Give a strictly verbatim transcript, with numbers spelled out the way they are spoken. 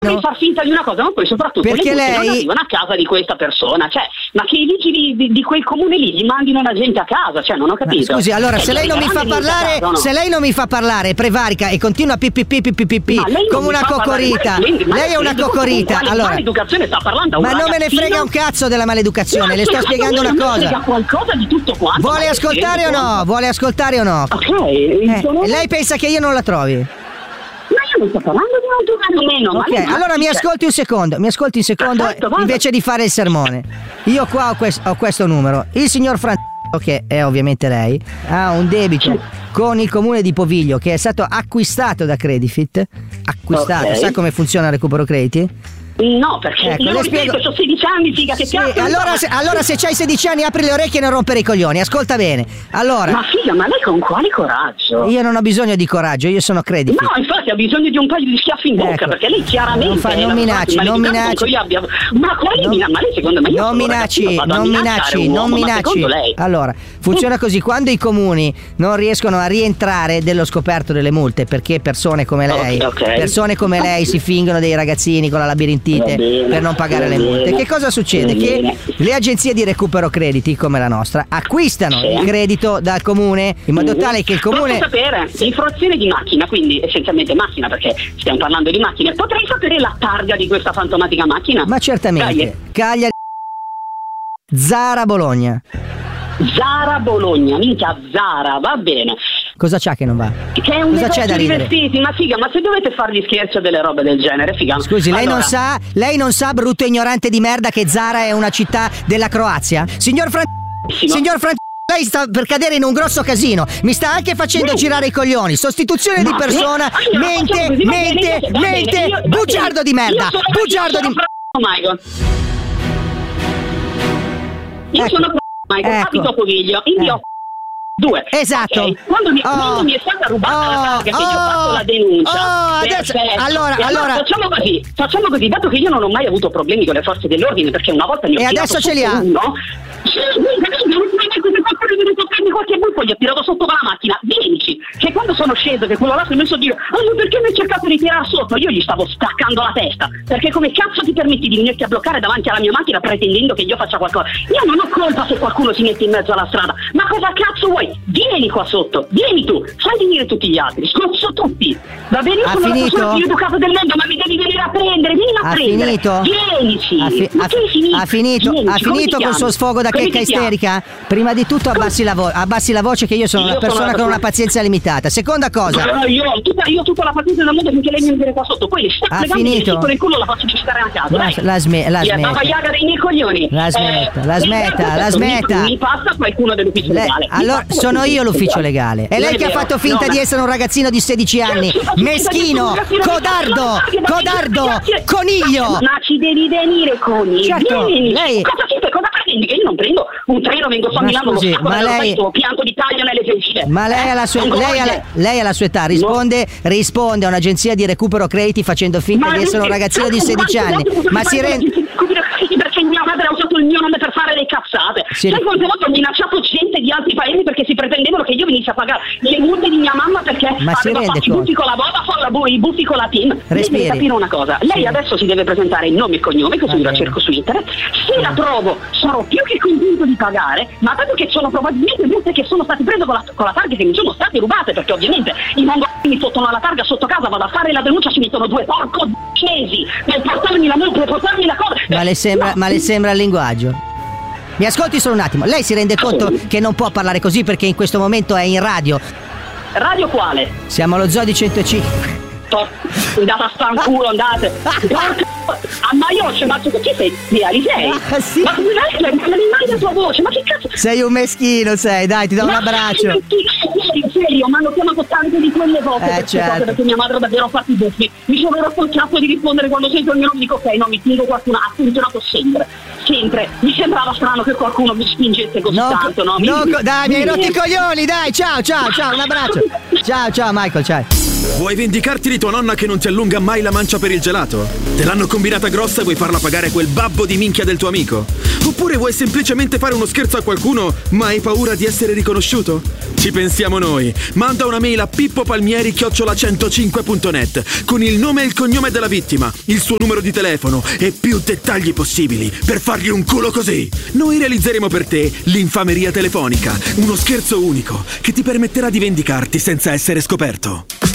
Puoi far finta di una cosa, ma poi soprattutto perché le lei non arrivano a casa di questa persona, cioè, ma che i vigili di, di quel comune lì gli mandino la gente a casa, cioè non ho capito. Ma scusi, allora cioè, se lei non mi fa parlare, casa, no? se lei non mi fa parlare, prevarica e continua a pipì pipì pipì pipì come una coccorita. Lei, lei è una coccorita. Allora, maleducazione sta parlando a un ma non me ne frega un cazzo della maleducazione, le sto spiegando una cosa. Qualcosa di tutto quanto. Vuole ascoltare o no? Vuole ascoltare o no? Ok. Eh, lei pensa che io non la trovi? Ma io non sto parlando di un meno. Ok, ma allora mi ascolti un secondo, mi ascolti un secondo Perfetto, invece di fare il sermone. Io qua ho, quest- ho questo numero. Il signor Francesco, che è ovviamente lei, ha un debito con il comune di Poviglio che è stato acquistato da Credifit. Acquistato, okay. Sa come funziona il recupero crediti? No, perché ecco, io ripeto, ho sedici anni, figa, che sì, cazzo. Allora se, allora se c'hai sedici anni apri le orecchie e non rompere i coglioni, ascolta bene. Allora. Ma figa, ma lei con quale coraggio? Io non ho bisogno di coraggio, io sono Credifit. No, infatti ha bisogno di un paio di schiaffi in bocca, ecco. Perché lei chiaramente non, fa, non minacci, non minacci. Abbia... Ma quali non, ma lei secondo me io non minacci, non minacci, non minacci. Allora, funziona così, quando i comuni non riescono a rientrare dello scoperto delle multe, perché persone come lei, okay, okay. persone come lei si fingono dei ragazzini con la labirintite per non pagare le multe. Che cosa succede? Che le agenzie di recupero crediti come la nostra acquistano sì. il credito dal comune in modo tale che il comune. Posso sapere infrazione di macchina, quindi essenzialmente macchina, perché stiamo parlando di macchine. Potrei sapere la targa di questa fantomatica macchina? Ma certamente. Cagliari Zara Bologna. Zara Bologna, minchia Zara, va bene. Cosa c'ha che non va? Che è un Cosa c'è da di ridere? vestiti, ma figa, ma se dovete fargli scherzo delle robe del genere, figa. Scusi, lei allora... non sa, lei non sa, brutto ignorante di merda, che Zara è una città della Croazia? Signor Fran... Signor Fran... Lei sta per cadere in un grosso casino. Mi sta anche facendo girare i coglioni. Sostituzione ma di persona. Io, mente, così, mente, bene, mente. Io, bugiardo di merda. Io sono, bugiardo io sono di Michael. Io ecco. sono Michael, ecco. abito a Poviglio. Indio eh. Due. Esatto. Okay. Quando, mi, oh. quando mi è stata rubata oh. la targa, che oh. io ho fatto la denuncia. Oh, adesso, allora, allora, allora facciamo così. Facciamo così, dato che io non ho mai avuto problemi con le forze dell'ordine, perché una volta mi ho e adesso ce li ha. Uno, sì, qualche buco gli ho tirato sotto con la macchina. Vienici, che quando sono sceso, che quello là si è messo a dire oh, ma perché mi hai cercato di tirare sotto? Io gli stavo staccando la testa, perché come cazzo ti permetti di venirti a bloccare davanti alla mia macchina pretendendo che io faccia qualcosa? Io non ho colpa se qualcuno si mette in mezzo alla strada, ma cosa cazzo vuoi? Vieni qua sotto, vieni tu, fai venire tutti gli altri, scoccio tutti, va bene? Io ha sono finito? la persona più educata del mondo, ma mi devi venire a prendere, vieni a ha prendere. Finito? Vienici. Ha, fi- ha, finito? ha finito, Vienici. ha finito col suo sfogo da come checca isterica? Prima di tutto abbassi la, vo- abbassi la voce, che io sono io una persona sono con una pazienza limitata. Seconda cosa, no, io ho tutta, io tutta la pazienza del mondo finché lei mi viene qua sotto, poi le sta ha finito? Con il culo la faccio stare a casa. La, la, sme- la yeah, smetta. dei miei coglioni. La smetta, eh, la smetta, la smetta. Mi, mi passa qualcuno dell'ufficio Le- legale. Allora sono io l'ufficio legale. È lei che ha fatto finta di essere un ragazzino di sedici anni. Meschino, codardo, codardo, coniglio. Ma ci devi venire, coniglio. Certo, lei... Cosa siete? Cosa pretendi? Che io non prendo un treno, vengo qua a Milano, scusi, lo ma lei... pianto di taglio nelle gengive. Ma lei alla sua, lei alla, lei alla sua età risponde, risponde a un'agenzia di recupero crediti facendo finta ma di essere un ragazzino di sedici anni. Ma si rende... Perché mia madre ha usato il mio nome per fare le cazzate. Si... Sai quante volte ho minacciato gente di altri paesi perché si pretendevano che io venissi a pagare le multe di mia mamma perché ma aveva fatto i buffi con la Vodafone, i buffi con la team. Devi capire una cosa, lei sì. adesso si deve presentare il nome e cognome, così io la cerco su internet. Se la trovo sarò più che convinto di pagare, ma dato che sono probabilmente multe che sono state prese con la, con la targa, che mi sono state rubate, perché ovviamente i mongoli mi fottono la targa sotto casa, vado a fare la denuncia, si mettono due porco cinesi per portarmi la multa, per portarmi la cosa. Ma le sembra, no. ma le sembra il linguaggio? Mi ascolti solo un attimo. Lei si rende conto oh. che non può parlare così perché in questo momento è in radio? Radio quale? Siamo allo Zoo di centocinque. Andate a fanculo, andate. A Maioccio, ma tu chi sei? Di Alisei? Ah, sì. Ma tu non hai mai la tua voce, ma che cazzo? Sei un meschino, sei, dai, ti do ma un abbraccio. Serio, serio, mi hanno chiamato tante di quelle volte eh, per certo. cose, perché mia madre ha davvero fatto i buffi. Mi sono rotto il cazzo di rispondere quando sento il mio nome, dico ok, no, mi tingo qualcuno, ha funzionato sempre. Sempre, mi sembrava strano che qualcuno mi spingesse così no, tanto, no? Mi, no mi, dai, mi hai rotto i coglioni, dai, ciao, ciao, ciao, un abbraccio. Ciao, ciao Michael, ciao. Vuoi vendicarti di tua nonna che non ti allunga mai la mancia per il gelato? Te l'hanno combinata grossa e vuoi farla pagare quel babbo di minchia del tuo amico? Oppure vuoi semplicemente fare uno scherzo a qualcuno ma hai paura di essere riconosciuto? Ci pensiamo noi. Manda una mail a pippopalmieri chiocciola centocinque punto net con il nome e il cognome della vittima, il suo numero di telefono e più dettagli possibili per fargli un culo così. Noi realizzeremo per te l'infameria telefonica, uno scherzo unico che ti permetterà di vendicarti senza essere scoperto.